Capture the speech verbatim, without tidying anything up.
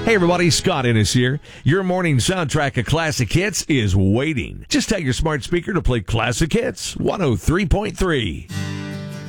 Hey everybody, Scott Ennis here. Your morning soundtrack of classic hits is waiting. Just tell your smart speaker to play Classic Hits one oh three point three.